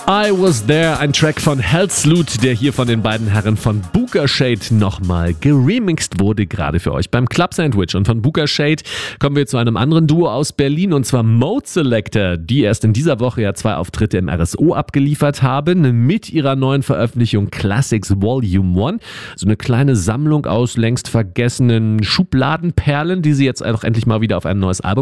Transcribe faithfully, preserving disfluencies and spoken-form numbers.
I Was There, ein Track von Hellsloot, der hier von den beiden Herren von Booka Shade nochmal geremixed wurde, gerade für euch beim Club Sandwich. Und von Booka Shade kommen wir zu einem anderen Duo aus Berlin, und zwar Mode Selector, die erst in dieser Woche ja zwei Auftritte im R S O abgeliefert haben, mit ihrer neuen Veröffentlichung Classics Volume eins. So eine kleine Sammlung aus längst vergessenen Schubladenperlen, die sie jetzt auch endlich mal wieder auf ein neues Album